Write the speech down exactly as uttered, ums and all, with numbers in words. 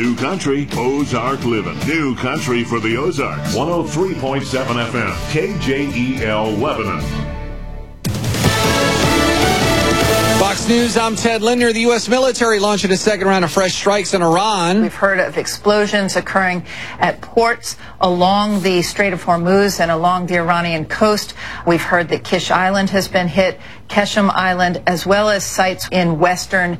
New Country, Ozark Living. New Country for the Ozarks. one oh three point seven F M, K J E L Lebanon. Fox News, I'm Ted Linder. The U S military launching a second round of fresh strikes in Iran. We've heard of explosions occurring at ports along the Strait of Hormuz and along the Iranian coast. We've heard that Kish Island has been hit, Keshem Island, as well as sites in western